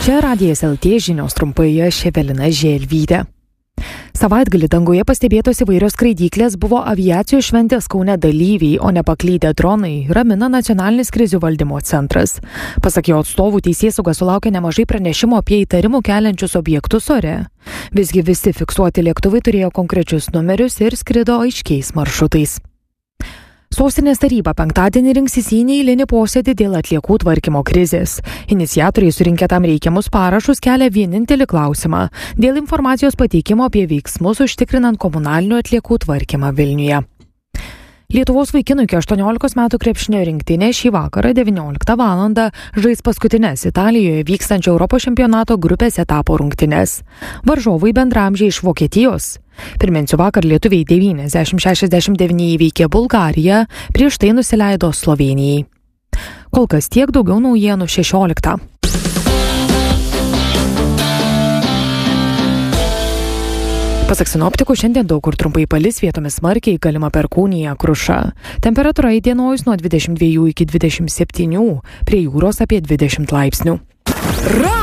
Čia Radijas LT žinios trumpai, aš Evelina Želvytė. Savaitgalį dangoje pastebėtos įvairios skraidyklės buvo aviacijos šventės Kaune dalyviai, o ne paklydę dronai, ramina Nacionalinis krizių valdymo centras. Pasak jo atstovų, teisėsauga sulaukė nemažai pranešimų apie įtarimų keliančius objektus ore. Visgi visi fiksuoti lėktuvai turėjo konkrečius numerius ir skrido aiškiais maršrutais. Sostinės taryba penktadienį rinksis į neeilinį posėdį dėl atliekų tvarkymo krizės. Iniciatoriai surinkę tam reikiamus parašus kelia vienintelį klausimą dėl informacijos pateikimo apie veiksmus užtikrinant komunalinių atliekų tvarkymą Vilniuje. Lietuvos vaikinų iki 18 metų krepšinio rinktinė šį vakarą 19 val. Žais paskutinės Italijoje vykstančio Europos čempionato grupės etapo rungtynes. Varžovai bendraamžiai iš Vokietijos. Priminsiu, vakar lietuviai 90-69 įveikė Bulgariją, prieš tai nusileido Slovėnijai. Kol kas tiek, daugiau naujienų 16. Pasak sinoptikų, šiandien daug kur trumpai palis, vietomis smarkiai, galima perkūnija, kruša. Temperatūra įdienojus nuo 22 iki 27, prie jūros apie 20 laipsnių.